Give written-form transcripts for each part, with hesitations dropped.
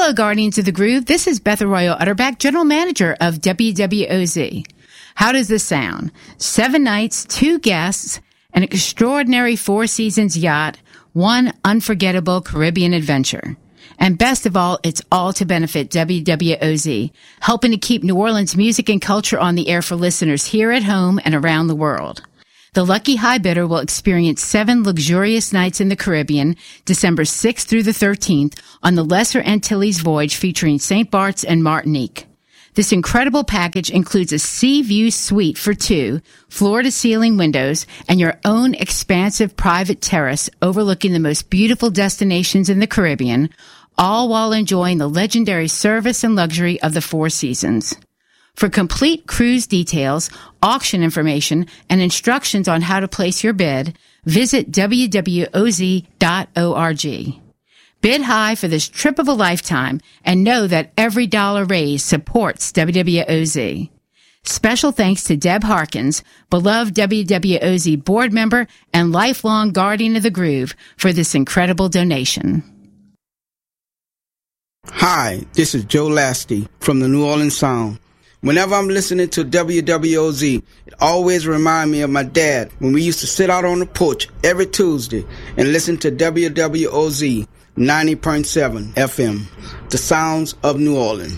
Hello, Guardians of the Groove. This is Beth Arroyo Utterback, General Manager of WWOZ. How does this sound? 7 nights, 2 guests, an extraordinary 4 seasons yacht, 1 unforgettable Caribbean adventure. And best of all, it's all to benefit WWOZ, helping to keep New Orleans music and culture on the air for listeners here at home and around the world. The lucky high bidder will experience 7 luxurious nights in the Caribbean, December 6th through the 13th, on the Lesser Antilles voyage featuring St. Bart's and Martinique. This incredible package includes a sea view suite for 2, floor-to-ceiling windows, and your own expansive private terrace overlooking the most beautiful destinations in the Caribbean, all while enjoying the legendary service and luxury of the 4 seasons. For complete cruise details, auction information, and instructions on how to place your bid, visit wwoz.org. Bid high for this trip of a lifetime and know that every dollar raised supports WWOZ. Special thanks to Deb Harkins, beloved WWOZ board member and lifelong guardian of the groove, for this incredible donation. Hi, this is Joe Lasty from the New Orleans Sound. Whenever I'm listening to WWOZ, it always reminds me of my dad when we used to sit out on the porch every Tuesday and listen to WWOZ 90.7 FM, the sounds of New Orleans.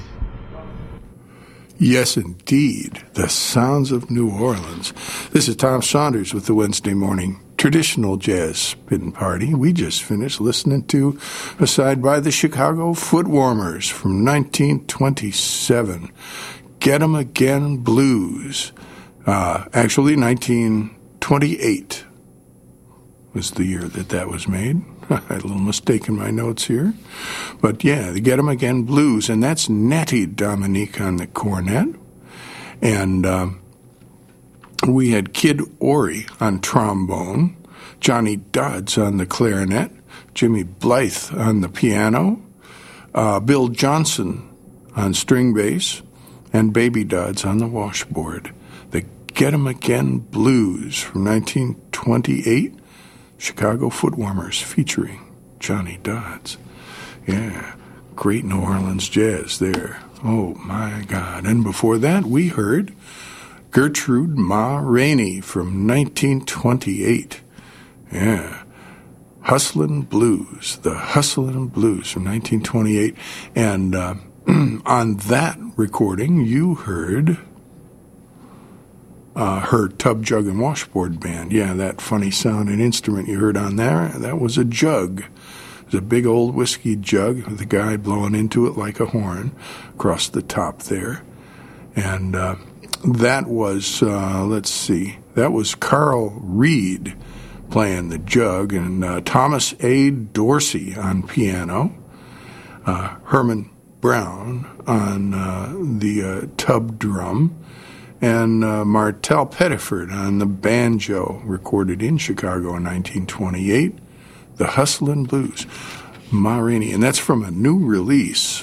Yes, indeed, the sounds of New Orleans. This is Tom Saunders with the Wednesday morning traditional jazz spin party. We just finished listening to a side by the Chicago Footwarmers from 1927. Get 'Em Again Blues. Actually, 1928 was the year that was made. I had a little mistake in my notes here. But yeah, the Get 'Em Again Blues, and that's Nettie Dominique on the cornet. And we had Kid Ory on trombone, Johnny Dodds on the clarinet, Jimmy Blythe on the piano, Bill Johnson on string bass, and Baby Dodds on the washboard. The Get 'Em Again Blues from 1928, Chicago Footwarmers featuring Johnny Dodds. Yeah, great New Orleans jazz there. Oh, my God. And before that, we heard Gertrude Ma Rainey from 1928. Yeah, Hustlin' Blues, the Hustlin' Blues from 1928. And on that recording, you heard her Tub, Jug, and Washboard Band. Yeah, that funny sound and instrument you heard on there, that was a jug. It was a big old whiskey jug with a guy blowing into it like a horn across the top there. And that was, that was Carl Reed playing the jug, and Thomas A. Dorsey on piano, Herman Brown on the tub drum, and Martel Pettiford on the banjo, recorded in Chicago in 1928, the Hustlin' Blues, Ma Rainey. And that's from a new release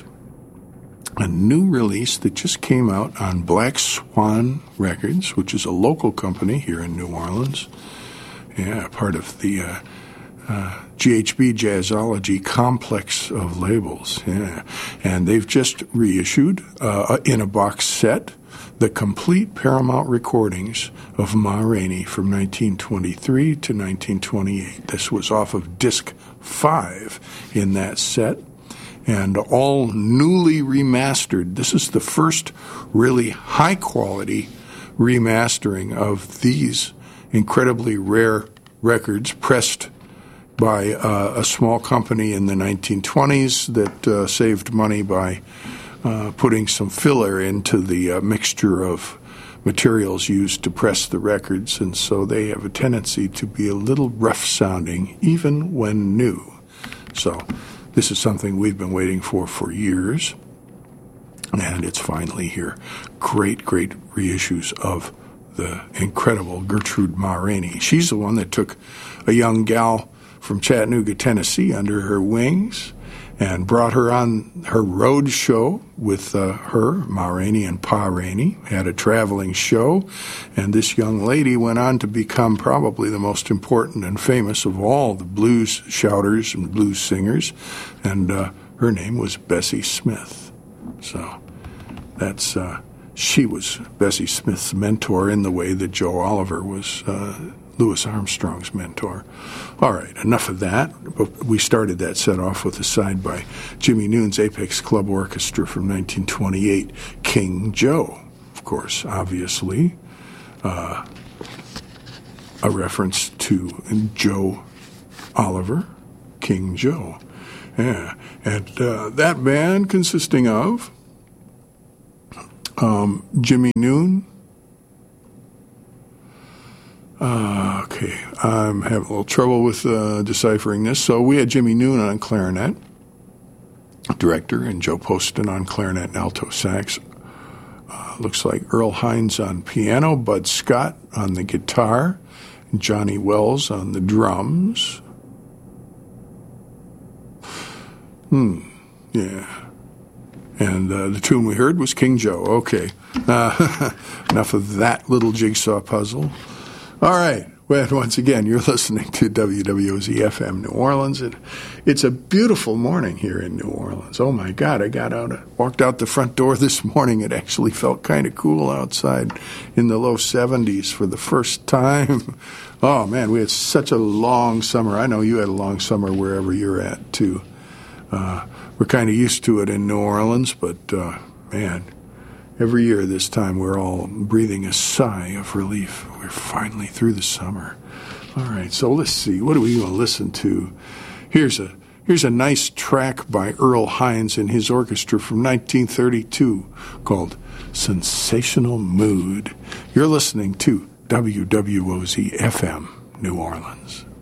that just came out on Black Swan Records, which is a local company here in New Orleans. Yeah, part of the GHB Jazzology complex of labels. Yeah, and they've just reissued in a box set the complete Paramount recordings of Ma Rainey from 1923 to 1928. This was off of disc 5 in that set, and all newly remastered. This is the first really high-quality remastering of these incredibly rare records pressed by a small company in the 1920s that saved money by putting some filler into the mixture of materials used to press the records, and so they have a tendency to be a little rough-sounding even when new. So this is something we've been waiting for years, and it's finally here. Great, great reissues of the incredible Gertrude Ma Rainey. She's the one that took a young gal from Chattanooga, Tennessee under her wings and brought her on her road show with her, Ma Rainey and Pa Rainey, had a traveling show, and this young lady went on to become probably the most important and famous of all the blues shouters and blues singers, and her name was Bessie Smith. So that's she was Bessie Smith's mentor in the way that Joe Oliver was Louis Armstrong's mentor. All right, enough of that. But we started that set off with a side by Jimmy Noon's Apex Club Orchestra from 1928, King Joe. Of course, obviously, a reference to Joe Oliver, King Joe. Yeah, and that band consisting of Jimmy Noon. Okay, I'm having a little trouble with deciphering this. So we had Jimmy Noon on clarinet, director, and Joe Poston on clarinet and alto sax. Looks like Earl Hines on piano, Bud Scott on the guitar, and Johnny Wells on the drums. Yeah. And the tune we heard was King Joe. Okay. Enough of that little jigsaw puzzle. All right. Well, once again, you're listening to WWOZ-FM New Orleans. It's a beautiful morning here in New Orleans. Oh, my God. I walked out the front door this morning. It actually felt kind of cool outside in the low 70s for the first time. Oh, man, we had such a long summer. I know you had a long summer wherever you're at, too. We're kind of used to it in New Orleans, but, man, every year this time we're all breathing a sigh of relief. We're finally through the summer. All right, so let's see. What are we going to listen to? Here's a nice track by Earl Hines and his orchestra from 1932 called Sensational Mood. You're listening to WWOZ-FM New Orleans.